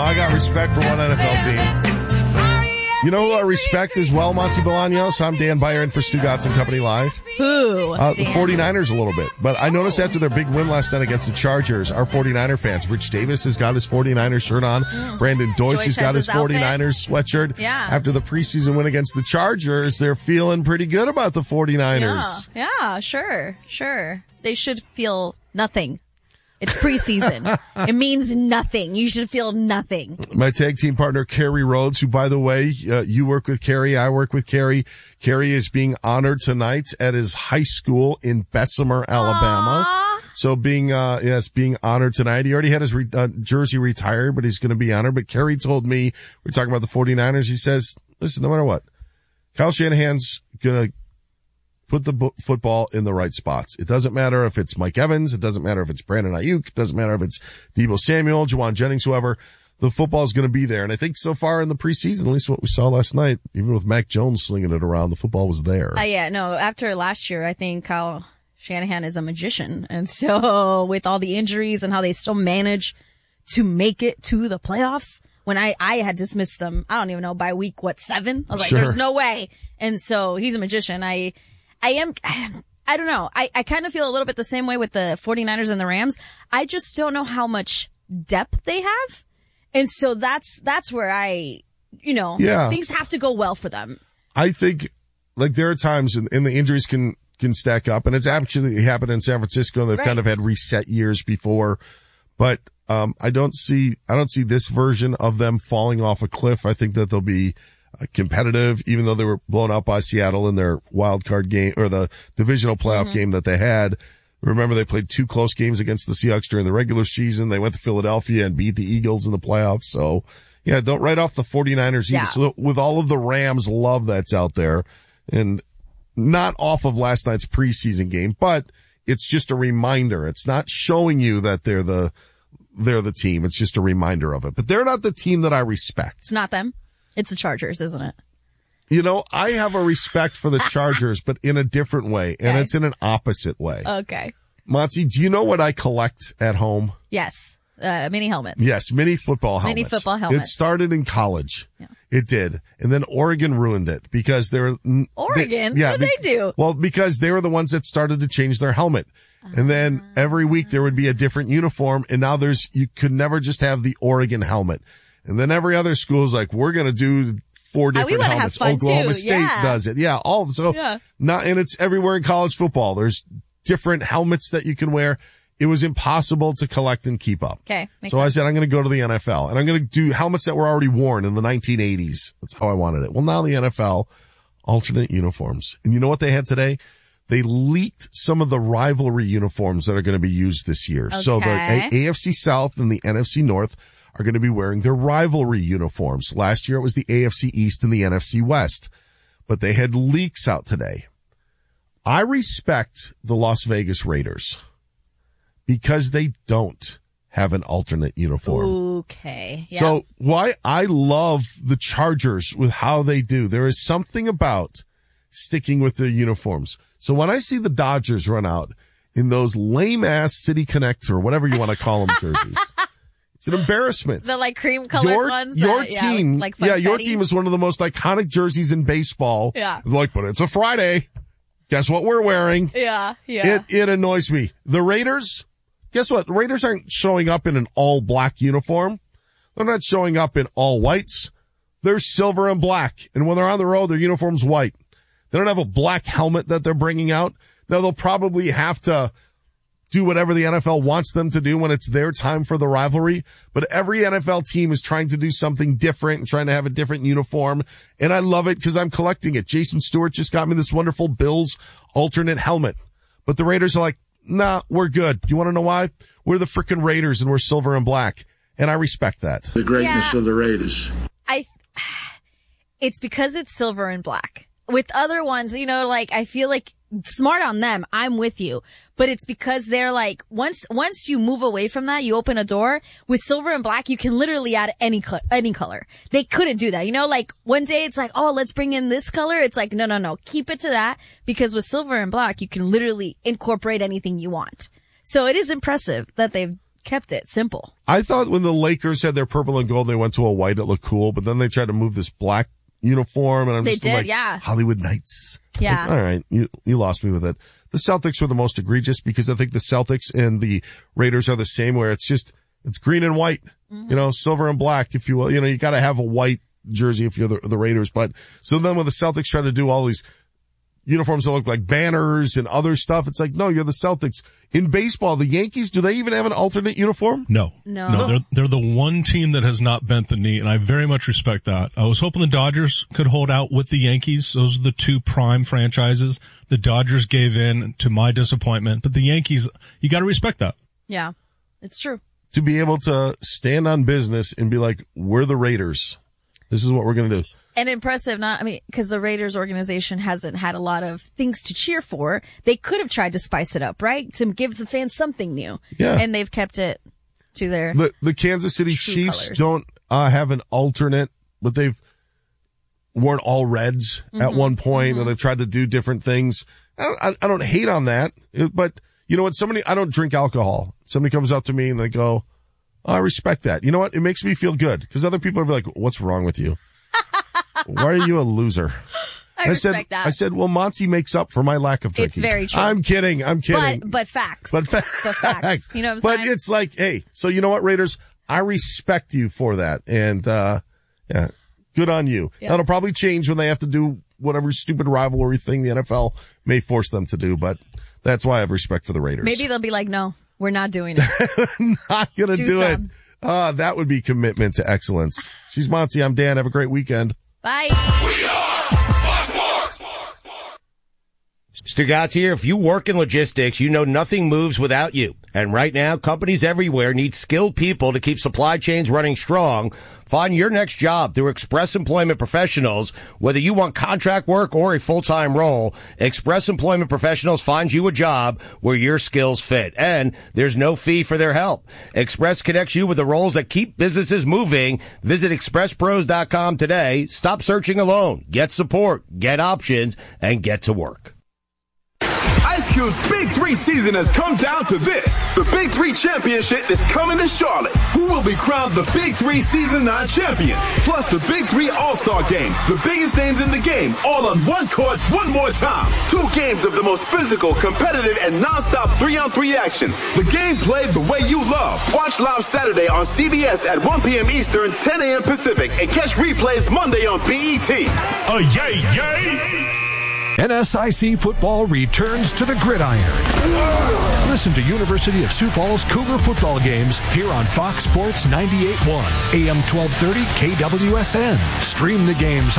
I got respect for one NFL team. You know who I respect as well, Monty Bolaños? I'm Dan Byron for Stu Gatz & Company Live. Who? The 49ers a little bit. But I noticed after their big win last night against the Chargers, our 49er fans, Rich Davis has got his 49ers shirt on. Brandon Deutsch has got his 49ers sweatshirt. Yeah. After the preseason win against the Chargers, they're feeling pretty good about the 49ers. Yeah, sure. They should feel nothing. It's preseason. It means nothing. You should feel nothing. My tag team partner, Kerry Rhodes, who, by the way, you work with Kerry, I work with Kerry. Kerry is being honored tonight at his high school in Bessemer, Alabama. Aww. So being honored tonight. He already had his jersey retired, but he's going to be honored. But Kerry told me, we're talking about the 49ers. He says, listen, no matter what, Kyle Shanahan's going to put the football in the right spots. It doesn't matter if it's Mike Evans. It doesn't matter if it's Brandon Ayuk. It doesn't matter if it's Deebo Samuel, Juwan Jennings, whoever. The football is going to be there. And I think so far in the preseason, at least what we saw last night, even with Mac Jones slinging it around, the football was there. After last year, I think Kyle Shanahan is a magician. And so with all the injuries and how they still manage to make it to the playoffs, when I had dismissed them, I don't even know, by week, 7? I was like, there's no way. And so he's a magician. I don't know. I kind of feel a little bit the same way with the 49ers and the Rams. I just don't know how much depth they have. And so that's where things have to go well for them. I think, like, there are times and the injuries can stack up, and it's actually happened in San Francisco. They've kind of had reset years before, but, I don't see this version of them falling off a cliff. I think that they'll be competitive, even though they were blown out by Seattle in their wild card game or the divisional playoff game that they had. Remember, they played 2 close games against the Seahawks during the regular season. They went to Philadelphia and beat the Eagles in the playoffs. So yeah, don't write off the 49ers either. So with all of the Rams love that's out there, and not off of last night's preseason game, but it's just a reminder. It's not showing you that they're the team. It's just a reminder of it, but they're not the team that I respect. It's not them. It's the Chargers, isn't it? You know, I have a respect for the Chargers, but in a different way, and it's in an opposite way. Okay. Monty, do you know what I collect at home? Yes. Mini helmets. Yes, mini football helmets. Mini football helmets. It started in college. Yeah. It did. And then Oregon ruined it because they were... Oregon? What did they do? Well, because they were the ones that started to change their helmet. And then every week there would be a different uniform, and now you could never just have the Oregon helmet. And then every other school is like, we're going to do 4 different helmets. Oklahoma State does it. Yeah. And it's everywhere in college football. There's different helmets that you can wear. It was impossible to collect and keep up. Okay. So I said, I'm going to go to the NFL, and I'm going to do helmets that were already worn in the 1980s. That's how I wanted it. Well, now the NFL, alternate uniforms. And you know what they had today? They leaked some of the rivalry uniforms that are going to be used this year. Okay. So the AFC South and the NFC North are going to be wearing their rivalry uniforms. Last year it was the AFC East and the NFC West, but they had leaks out today. I respect the Las Vegas Raiders because they don't have an alternate uniform. Okay. Yeah. So why I love the Chargers with how they do. There is something about sticking with their uniforms. So when I see the Dodgers run out in those lame ass City Connect or whatever you want to call them jerseys, it's an embarrassment. The like cream colored ones. Your team is one of the most iconic jerseys in baseball. Yeah. Like, but it's a Friday. Guess what we're wearing? Yeah. It annoys me. The Raiders, guess what? The Raiders aren't showing up in an all black uniform. They're not showing up in all whites. They're silver and black. And when they're on the road, their uniform's white. They don't have a black helmet that they're bringing out. Now they'll probably have to do whatever the NFL wants them to do when it's their time for the rivalry. But every NFL team is trying to do something different and trying to have a different uniform. And I love it because I'm collecting it. Jason Stewart just got me this wonderful Bills alternate helmet. But the Raiders are like, nah, we're good. You want to know why? We're the frickin' Raiders and we're silver and black. And I respect that. The greatness of the Raiders. It's because it's silver and black. With other ones, like, I feel like smart on them. I'm with you. But it's because they're like, once you move away from that, you open a door. With silver and black, you can literally add any color. They couldn't do that. Like one day it's like, oh, let's bring in this color. It's like, no. Keep it to that, because with silver and black, you can literally incorporate anything you want. So it is impressive that they've kept it simple. I thought when the Lakers had their purple and gold, they went to a white, it looked cool, but then they tried to move this black uniform, and I'm just like, Hollywood Knights. Yeah. Like, all right, you lost me with it. The Celtics were the most egregious because I think the Celtics and the Raiders are the same, where it's green and white, silver and black, if you will. You got to have a white jersey if you're the Raiders. But so then when the Celtics try to do all these uniforms that look like banners and other stuff, it's like, no, you're the Celtics. In baseball, the Yankees, do they even have an alternate uniform? No. They're the one team that has not bent the knee, and I very much respect that. I was hoping the Dodgers could hold out with the Yankees. Those are the two prime franchises. The Dodgers gave in to my disappointment, but the Yankees, you got to respect that. Yeah, it's true. To be able to stand on business and be like, we're the Raiders. This is what we're going to do. And impressive, because the Raiders organization hasn't had a lot of things to cheer for. They could have tried to spice it up, right? To give the fans something new. Yeah. And they've kept it to their The Kansas City Chiefs colors. don't have an alternate, but they've worn all reds at one point, and they've tried to do different things. I don't hate on that, but you know what? I don't drink alcohol. Somebody comes up to me and they go, oh, I respect that. You know what? It makes me feel good, because other people are like, what's wrong with you? Why are you a loser? I respect that. I said, well, Monty makes up for my lack of drinking. It's very true. I'm kidding. But facts. But facts. You know what I'm saying? But it's like, hey, so you know what, Raiders? I respect you for that. And, yeah, good on you. Yeah. That'll probably change when they have to do whatever stupid rivalry thing the NFL may force them to do, but that's why I have respect for the Raiders. Maybe they'll be like, no, we're not doing it. Not gonna do it. That would be commitment to excellence. She's Monty. I'm Dan. Have a great weekend. Bye. We are Fox Sports. Stugotz here. If you work in logistics, you know nothing moves without you. And right now, companies everywhere need skilled people to keep supply chains running strong. Find your next job through Express Employment Professionals. Whether you want contract work or a full-time role, Express Employment Professionals finds you a job where your skills fit. And there's no fee for their help. Express connects you with the roles that keep businesses moving. Visit expresspros.com today. Stop searching alone. Get support, get options, and get to work. Ice Cube's Big 3 season has come down to this. The Big 3 Championship is coming to Charlotte. Who will be crowned the Big 3 Season 9 champion? Plus the Big 3 All-Star Game. The biggest names in the game, all on one court, one more time. 2 games of the most physical, competitive, and non-stop 3-on-3 action. The game played the way you love. Watch live Saturday on CBS at 1 p.m. Eastern, 10 a.m. Pacific, and catch replays Monday on BET. Yay, yay! NSIC football returns to the gridiron. Listen to University of Sioux Falls Cougar football games here on Fox Sports 98.1, AM 1230 KWSN. Stream the games